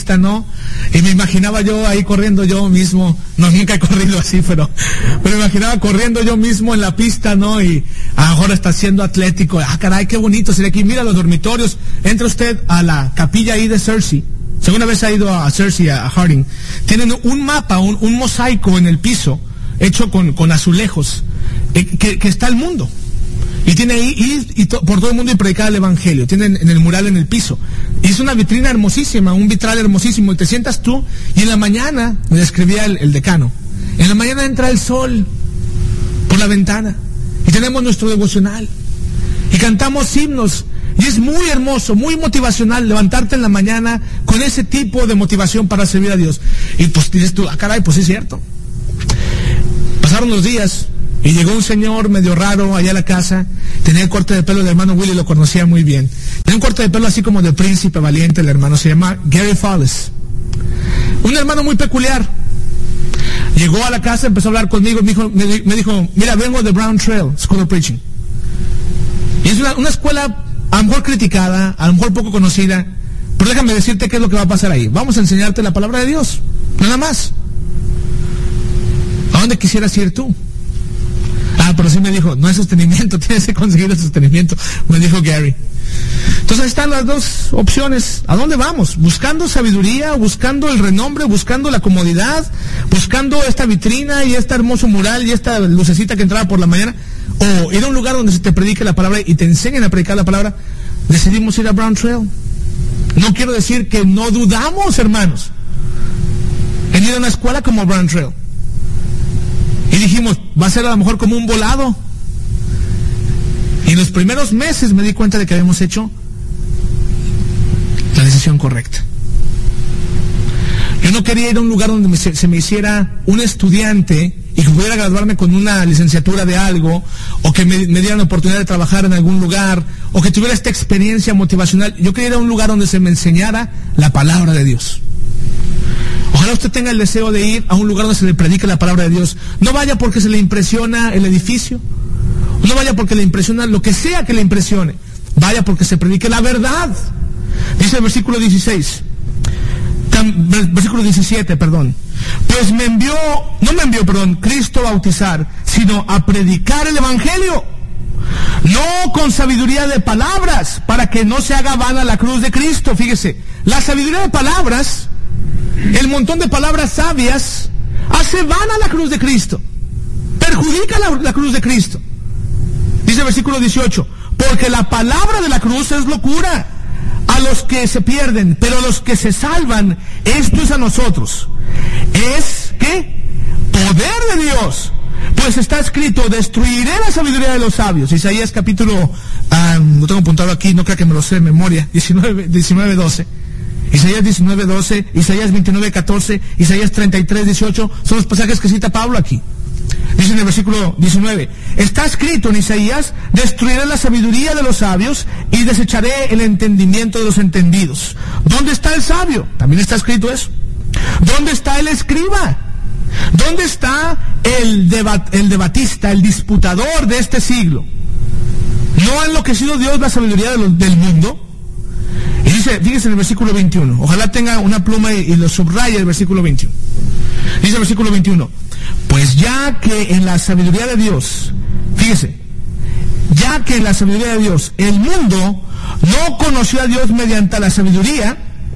pista, ¿no? Y me imaginaba yo ahí corriendo yo mismo, no, nunca he corrido así, pero me imaginaba corriendo yo mismo en la pista, ¿no? Y ahora está siendo atlético, caray, qué bonito sería aquí, mira los dormitorios, entra usted a la capilla ahí de Cersei, si alguna vez ha ido a Cersei, a Harding, tienen un mapa, un mosaico en el piso, hecho con azulejos, que está el mundo. Y tiene ahí por todo el mundo y predicar el evangelio. Tienen en el mural en el piso. Y es una vitrina hermosísima, un vitral hermosísimo. Y te sientas tú, y en la mañana, me describía el decano, en la mañana entra el sol por la ventana. Y tenemos nuestro devocional. Y cantamos himnos. Y es muy hermoso, muy motivacional levantarte en la mañana con ese tipo de motivación para servir a Dios. Y pues dices tú, caray, pues sí es cierto. Pasaron los días. Y llegó un señor medio raro allá a la casa, tenía el corte de pelo del hermano Willie, lo conocía muy bien. Tenía un corte de pelo así como de príncipe valiente, el hermano se llama Gary Fallis. Un hermano muy peculiar. Llegó a la casa, empezó a hablar conmigo, me dijo, mira, vengo de Brown Trail School of Preaching. Y es una escuela a lo mejor criticada, a lo mejor poco conocida, pero déjame decirte qué es lo que va a pasar ahí. Vamos a enseñarte la palabra de Dios, nada más. ¿A dónde quisieras ir tú? Pero sí me dijo, no hay sostenimiento, tienes que conseguir el sostenimiento, me dijo Gary. Entonces ahí están las dos opciones. ¿A dónde vamos? ¿Buscando sabiduría, buscando el renombre, buscando la comodidad, buscando esta vitrina y este hermoso mural y esta lucecita que entraba por la mañana? ¿O ir a un lugar donde se te predique la palabra y te enseñen a predicar la palabra? Decidimos ir a Brown Trail. No quiero decir que no dudamos, hermanos, en ir a una escuela como Brown Trail. Y dijimos, va a ser a lo mejor como un volado. Y en los primeros meses me di cuenta de que habíamos hecho la decisión correcta. Yo no quería ir a un lugar donde se me hiciera un estudiante y que pudiera graduarme con una licenciatura de algo, o que me dieran la oportunidad de trabajar en algún lugar, o que tuviera esta experiencia motivacional. Yo quería ir a un lugar donde se me enseñara la palabra de Dios. Ojalá usted tenga el deseo de ir a un lugar donde se le predique la palabra de Dios. No vaya porque se le impresiona el edificio. No vaya porque le impresiona lo que sea que le impresione. Vaya porque se predique la verdad. Dice el versículo 16. Versículo 17, perdón. Pues no me envió, Cristo a bautizar, sino a predicar el evangelio. No con sabiduría de palabras, para que no se haga vana la cruz de Cristo. Fíjese, la sabiduría de palabras, el montón de palabras sabias, hace vana la cruz de Cristo, perjudica la cruz de Cristo. Dice el versículo 18, porque la palabra de la cruz es locura a los que se pierden, pero a los que se salvan, esto es a nosotros. Es, ¿qué? Poder de Dios. Pues está escrito, destruiré la sabiduría de los sabios. Isaías capítulo, lo tengo apuntado aquí, no creo que me lo sé de memoria, 19:12. Isaías 19:12, Isaías 29:14, Isaías 33:18, son los pasajes que cita Pablo aquí. Dice en el versículo 19, está escrito en Isaías, destruiré la sabiduría de los sabios y desecharé el entendimiento de los entendidos. ¿Dónde está el sabio? También está escrito eso. ¿Dónde está el escriba? ¿Dónde está el debatista, el disputador de este siglo? ¿No ha enloquecido Dios la sabiduría del mundo? Y dice, fíjese en el versículo 21, ojalá tenga una pluma y lo subraye el versículo 21. Dice el versículo 21, pues ya que en la sabiduría de Dios, fíjese, ya que en la sabiduría de Dios el mundo no conoció a Dios mediante la sabiduría,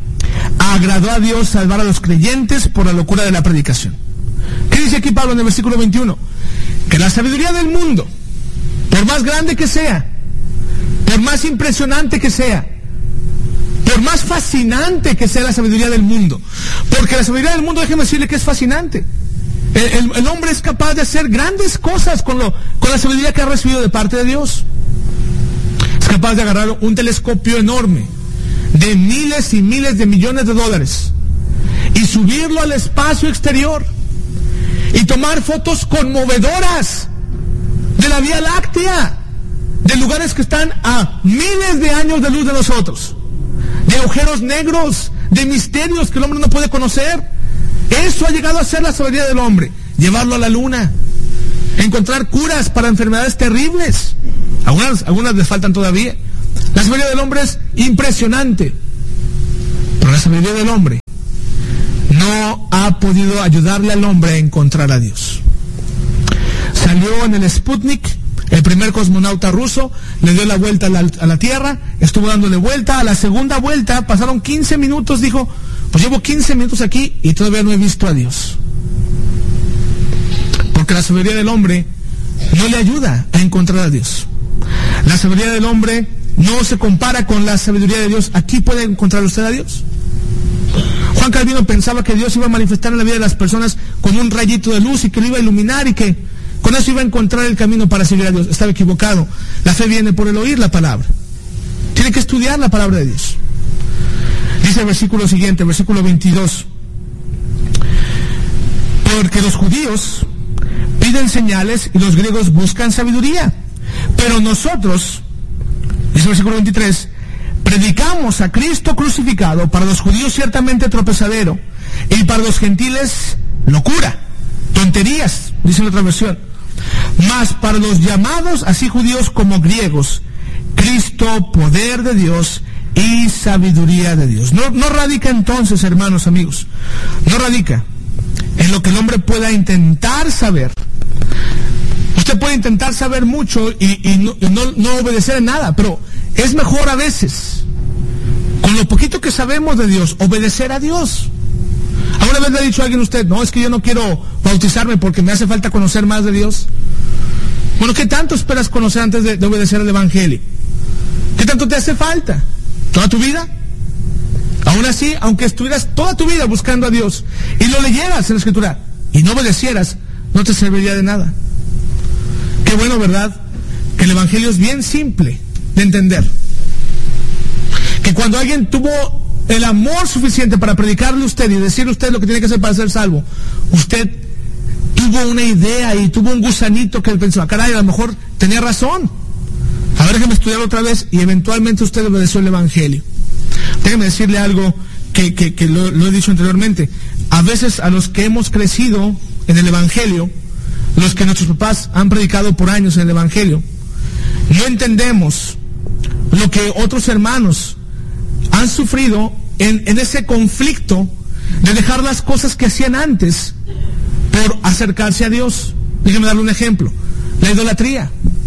agradó a Dios salvar a los creyentes por la locura de la predicación. ¿Qué dice aquí Pablo en el versículo 21? Que la sabiduría del mundo, por más grande que sea, por más impresionante que sea, por más fascinante que sea la sabiduría del mundo, porque la sabiduría del mundo, déjeme decirle que es fascinante. El hombre es capaz de hacer grandes cosas con la sabiduría que ha recibido de parte de Dios. Es capaz de agarrar un telescopio enorme de miles y miles de millones de dólares y subirlo al espacio exterior y tomar fotos conmovedoras de la Vía Láctea, de lugares que están a miles de años de luz de nosotros, de agujeros negros, de misterios que el hombre no puede conocer. Eso ha llegado a ser la sabiduría del hombre. Llevarlo a la luna, encontrar curas para enfermedades terribles. Algunas les faltan todavía. La sabiduría del hombre es impresionante, pero la sabiduría del hombre no ha podido ayudarle al hombre a encontrar a Dios. Salió en el Sputnik, el primer cosmonauta ruso, le dio la vuelta a la Tierra, estuvo dándole vuelta. A la segunda vuelta pasaron 15 minutos, dijo, pues llevo 15 minutos aquí y todavía no he visto a Dios. Porque la sabiduría del hombre no le ayuda a encontrar a Dios. La sabiduría del hombre no se compara con la sabiduría de Dios. ¿Aquí puede encontrar usted a Dios? Juan Calvino pensaba que Dios iba a manifestar en la vida de las personas con un rayito de luz y que lo iba a iluminar y que con eso iba a encontrar el camino para seguir a Dios. Estaba equivocado. La fe viene por el oír la palabra. Tiene que estudiar la palabra de Dios. Dice el versículo siguiente, versículo 22. Porque los judíos piden señales y los griegos buscan sabiduría. Pero nosotros, dice el versículo 23, predicamos a Cristo crucificado, para los judíos ciertamente tropezadero, y para los gentiles locura, tonterías, dice en otra versión. Mas para los llamados, así judíos como griegos, Cristo, poder de Dios y sabiduría de Dios. No radica entonces, hermanos, amigos, no radica en lo que el hombre pueda intentar saber. Usted puede intentar saber mucho y no obedecer en nada, pero es mejor a veces, con lo poquito que sabemos de Dios, obedecer a Dios. ¿Alguna vez le ha dicho a alguien a usted, no, es que yo no quiero bautizarme porque me hace falta conocer más de Dios? Bueno, ¿qué tanto esperas conocer antes de obedecer al Evangelio? ¿Qué tanto te hace falta? ¿Toda tu vida? Aún así, aunque estuvieras toda tu vida buscando a Dios y lo leyeras en la Escritura y no obedecieras, no te serviría de nada. Qué bueno, ¿verdad? Que el Evangelio es bien simple de entender. Que cuando alguien tuvo el amor suficiente para predicarle a usted y decirle a usted lo que tiene que hacer para ser salvo, usted tuvo una idea y tuvo un gusanito que él pensó, caray, a lo mejor tenía razón. A ver, déjeme estudiarlo otra vez, y eventualmente usted obedeció el Evangelio. Déjeme decirle algo que lo he dicho anteriormente. A veces a los que hemos crecido en el Evangelio, los que nuestros papás han predicado por años en el Evangelio, no entendemos lo que otros hermanos han sufrido en ese conflicto de dejar las cosas que hacían antes por acercarse a Dios. Déjeme darle un ejemplo. La idolatría.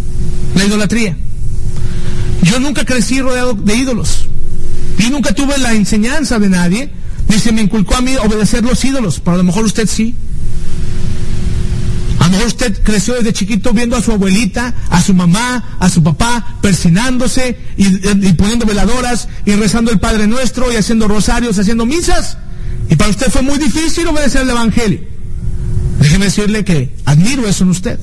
Yo nunca crecí rodeado de ídolos. Yo nunca tuve la enseñanza de nadie, ni se me inculcó a mí obedecer los ídolos. Pero a lo mejor usted sí. A lo mejor usted creció desde chiquito viendo a su abuelita, a su mamá, a su papá, persinándose y poniendo veladoras y rezando el Padre Nuestro y haciendo rosarios, haciendo misas. Y para usted fue muy difícil obedecer el Evangelio. Déjeme decirle que admiro eso en usted.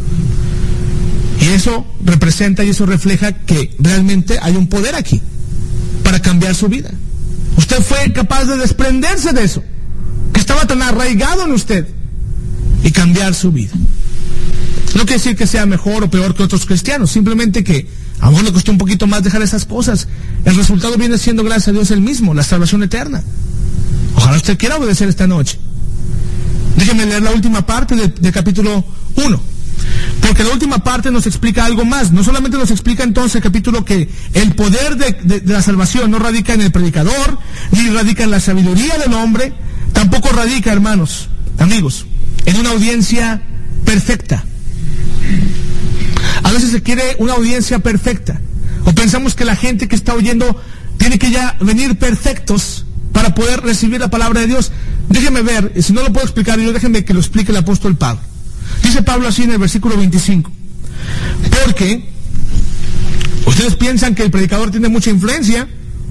Y eso representa y eso refleja que realmente hay un poder aquí para cambiar su vida. Usted fue capaz de desprenderse de eso, que estaba tan arraigado en usted, y cambiar su vida. No quiere decir que sea mejor o peor que otros cristianos, simplemente que a lo mejor le costó un poquito más dejar esas cosas. El resultado viene siendo, gracias a Dios, el mismo, la salvación eterna. Ojalá usted quiera obedecer esta noche. Déjeme leer la última parte del capítulo 1. Porque la última parte nos explica algo más. No solamente nos explica entonces el capítulo que el poder de la salvación no radica en el predicador, ni radica en la sabiduría del hombre, tampoco radica, hermanos, amigos, en una audiencia perfecta. A veces se quiere una audiencia perfecta, o pensamos que la gente que está oyendo tiene que ya venir perfectos para poder recibir la palabra de Dios. Déjeme ver, si no lo puedo explicar yo, déjeme que lo explique el apóstol Pablo. Dice Pablo así en el versículo 25. Porque ustedes piensan que el predicador tiene mucha influencia.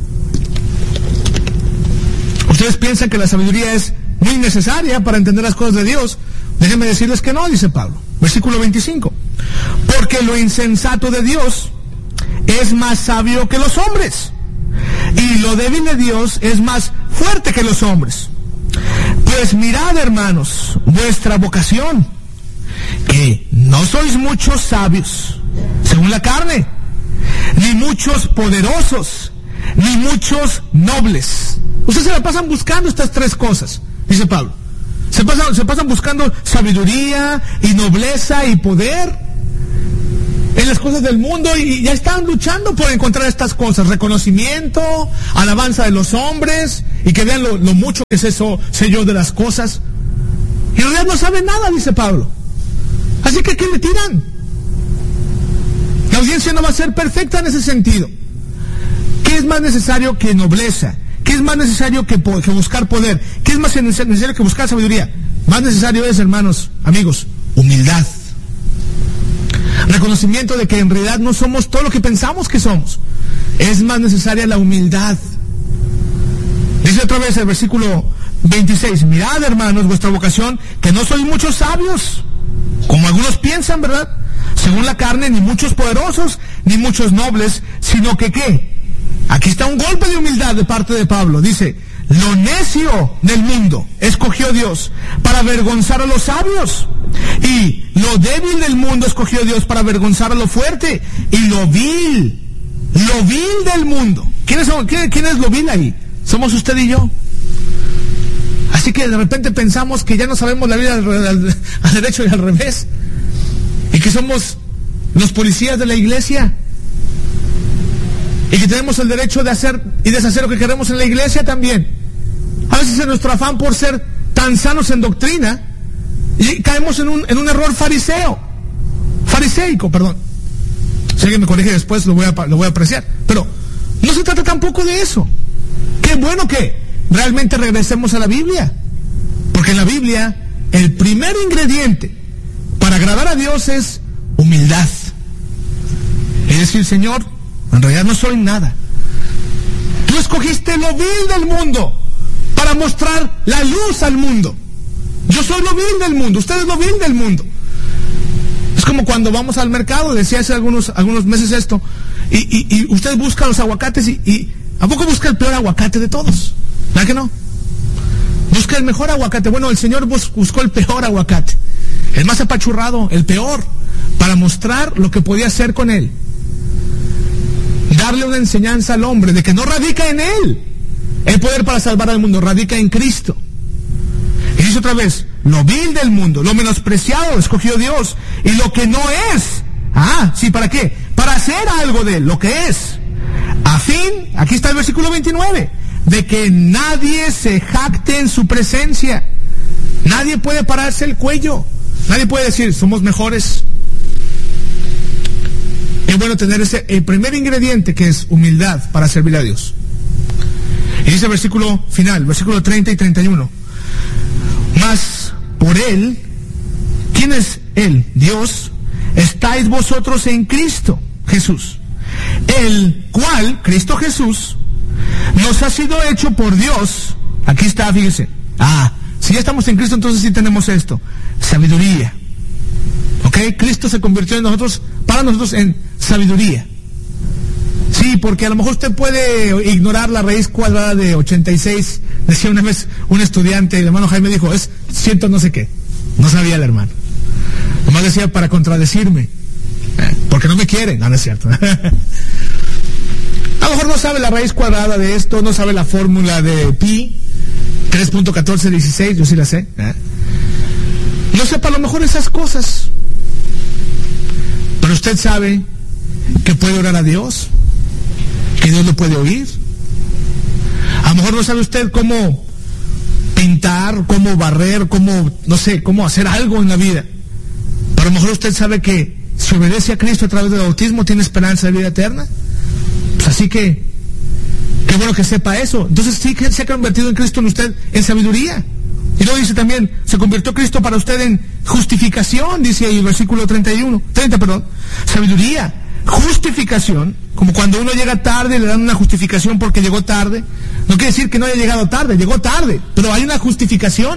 Ustedes piensan que la sabiduría es muy necesaria para entender las cosas de Dios. Déjenme decirles que no, dice Pablo. Versículo 25. Porque lo insensato de Dios es más sabio que los hombres, y lo débil de Dios es más fuerte que los hombres. Pues mirad, hermanos, vuestra vocación, que no sois muchos sabios, según la carne, ni muchos poderosos, ni muchos nobles. Ustedes se la pasan buscando estas tres cosas, dice Pablo. Se pasan buscando sabiduría y nobleza y poder. en las cosas del mundo y ya están luchando por encontrar estas cosas, reconocimiento, alabanza de los hombres, y que vean lo mucho que sé yo de las cosas. Y en realidad no saben nada, dice Pablo. Así que ¿qué le tiran? La audiencia no va a ser perfecta en ese sentido. ¿Qué es más necesario que nobleza? ¿Qué es más necesario que buscar poder? ¿Qué es más necesario que buscar sabiduría? Más necesario es, hermanos, amigos, humildad. Reconocimiento de que en realidad no somos todo lo que pensamos que somos. Es más necesaria la humildad. Dice otra vez el versículo 26, mirad, hermanos, vuestra vocación, que no sois muchos sabios, como algunos piensan, ¿verdad? Según la carne, ni muchos poderosos, ni muchos nobles, sino que ¿qué? Aquí está un golpe de humildad de parte de Pablo. Dice, lo necio del mundo escogió Dios para avergonzar a los sabios, y lo débil del mundo escogió Dios para avergonzar a lo fuerte, y lo vil del mundo. ¿Quién es lo vil ahí? Somos usted y yo. Así que de repente pensamos que ya no sabemos la vida al derecho y al revés, y que somos los policías de la iglesia, y que tenemos el derecho de hacer y deshacer lo que queremos en la iglesia también. A veces en nuestro afán por ser tan sanos en doctrina, y caemos en un error fariseico. Si alguien me corrige después, lo voy a apreciar. Pero no se trata tampoco de eso. Qué bueno que realmente regresemos a la Biblia, porque en la Biblia el primer ingrediente para agradar a Dios es humildad. Es decir, Señor, en realidad no soy nada. Tú escogiste lo vil del mundo para mostrar la luz al mundo. Yo soy lo vil del mundo, usted es lo vil del mundo. Es como cuando vamos al mercado, decía hace algunos meses esto, y usted busca los aguacates y ¿a poco busca el peor aguacate de todos? ¿Verdad que no? Busca el mejor aguacate. Bueno, el Señor buscó el peor aguacate, el más apachurrado, el peor, para mostrar lo que podía hacer con él. Darle una enseñanza al hombre de que no radica en él el poder para salvar al mundo, radica en Cristo. Y dice otra vez, lo vil del mundo, lo menospreciado escogió Dios, y lo que no es, ¿para qué? Para hacer algo de él, lo que es, a fin, aquí está el versículo 29, de que nadie se jacte en su presencia. Nadie puede pararse el cuello, nadie puede decir, somos mejores. Es bueno tener el primer ingrediente, que es humildad, para servir a Dios. Y dice el versículo final, versículo 30 y 31. Mas por él, ¿quién es él? Dios, estáis vosotros en Cristo Jesús, el cual, Cristo Jesús, nos ha sido hecho por Dios. Aquí está, fíjese. Si ya estamos en Cristo, entonces sí tenemos esto, sabiduría. ¿Ok? Cristo se convirtió para nosotros en sabiduría. Sí, porque a lo mejor usted puede ignorar la raíz cuadrada de 86. Decía una vez un estudiante, el hermano Jaime dijo, es 100 no sé qué. No sabía el hermano. Nomás decía para contradecirme. Porque no me quieren. No es cierto. A lo mejor no sabe la raíz cuadrada de esto, no sabe la fórmula de pi, 3.1416, yo sí la sé. No sepa a lo mejor esas cosas. Pero usted sabe que puede orar a Dios, que Dios lo puede oír. A lo mejor no sabe usted cómo pintar, cómo barrer, cómo hacer algo en la vida. Pero a lo mejor usted sabe que si obedece a Cristo a través del bautismo tiene esperanza de vida eterna. Pues así que, qué bueno que sepa eso. Entonces sí que se ha convertido en Cristo en usted en sabiduría. Y luego dice también, se convirtió Cristo para usted en justificación, dice ahí el versículo 30, sabiduría, justificación, como cuando uno llega tarde le dan una justificación porque llegó tarde. No quiere decir que no haya llegado tarde, llegó tarde, pero hay una justificación.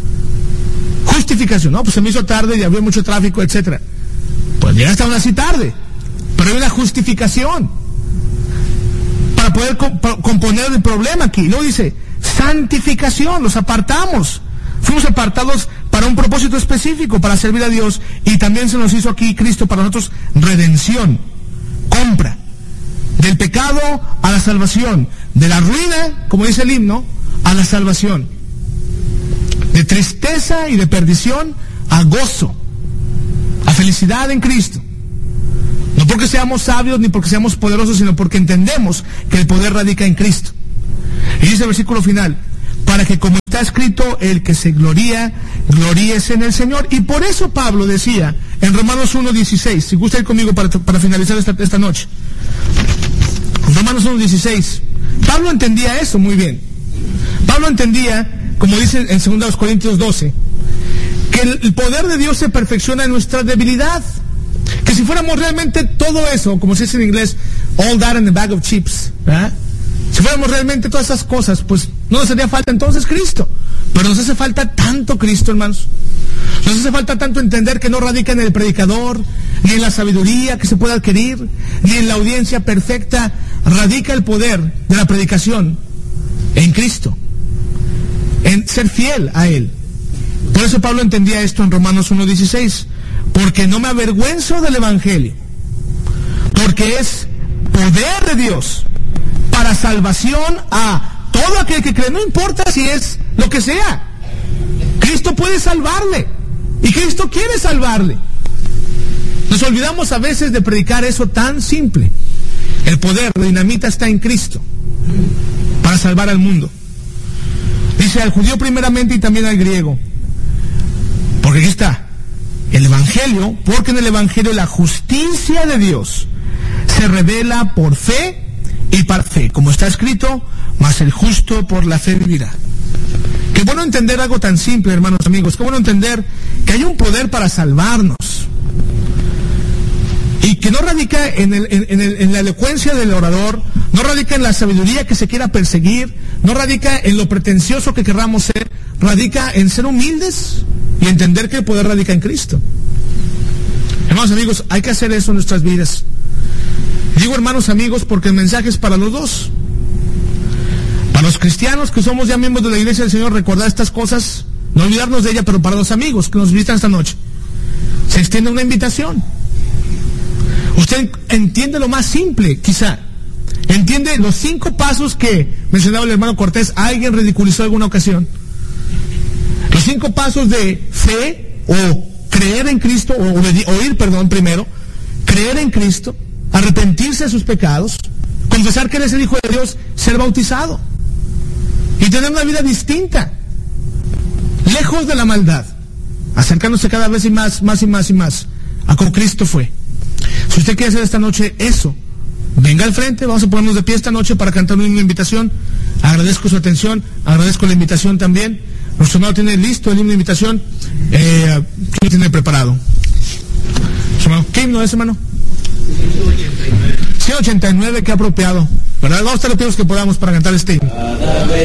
No, pues se me hizo tarde y había mucho tráfico, etcétera. Pues llegaste aún así tarde, pero hay una justificación para poder componer el problema aquí. Luego dice, santificación, los apartamos. Fuimos apartados para un propósito específico, para servir a Dios, y también se nos hizo aquí Cristo para nosotros redención, compra, del pecado a la salvación, de la ruina, como dice el himno, a la salvación, de tristeza y de perdición a gozo, a felicidad en Cristo. porque seamos sabios ni porque seamos poderosos, sino porque entendemos que el poder radica en Cristo. Y dice el versículo final, para que como está escrito, el que se gloría, gloríese en el Señor. Y por eso Pablo decía en Romanos 1:16, si gusta ir conmigo para finalizar esta noche. Romanos 1:16. Pablo entendía eso muy bien. Pablo entendía, como dice en 2 Corintios 12, que el poder de Dios se perfecciona en nuestra debilidad. Que si fuéramos realmente todo eso, como se dice en inglés, all that in a bag of chips, ¿verdad? Si fuéramos realmente todas esas cosas, pues no nos haría falta entonces Cristo. Pero nos hace falta tanto Cristo, hermanos. Nos hace falta tanto entender que no radica en el predicador, ni en la sabiduría que se puede adquirir, ni en la audiencia perfecta. Radica el poder de la predicación en Cristo, en ser fiel a Él. Por eso Pablo entendía esto en Romanos 1:16. Porque no me avergüenzo del Evangelio, porque es poder de Dios para salvación a todo aquel que cree, no importa si es lo que sea. Cristo puede salvarle y Cristo quiere salvarle. Nos olvidamos a veces de predicar eso tan simple. El poder de dinamita está en Cristo para salvar al mundo. Dice al judío primeramente y también al griego, porque aquí está el Evangelio, porque en el Evangelio la justicia de Dios se revela por fe y para fe, como está escrito, mas el justo por la fe vivirá. Qué bueno entender algo tan simple, hermanos amigos, qué bueno entender que hay un poder para salvarnos y que no radica en la elocuencia del orador, no radica en la sabiduría que se quiera perseguir, no radica en lo pretencioso que querramos ser, radica en ser humildes y entender que el poder radica en Cristo. Hermanos amigos, hay que hacer eso en nuestras vidas. Digo hermanos amigos porque el mensaje es para los dos. Para los cristianos que somos ya miembros de la iglesia del Señor, recordar estas cosas, no olvidarnos de ella, pero para los amigos que nos visitan esta noche, se extiende una invitación. Usted entiende lo más simple, quizá. Entiende los 5 pasos que mencionaba el hermano Cortés, alguien ridiculizó en alguna ocasión. Los 5 pasos de fe o creer en Cristo, oír primero, creer en Cristo, arrepentirse de sus pecados, confesar que Él es el Hijo de Dios, ser bautizado y tener una vida distinta, lejos de la maldad, acercándose cada vez más a como Cristo fue. Si usted quiere hacer esta noche eso, venga al frente, vamos a ponernos de pie esta noche para cantar una invitación. Agradezco su atención, agradezco la invitación también. Nuestro hermano tiene listo el himno de invitación. ¿Quién lo tiene preparado? ¿Qué himno es, hermano? 189, qué apropiado, ¿verdad? Vamos a estar los que podamos para cantar este himno.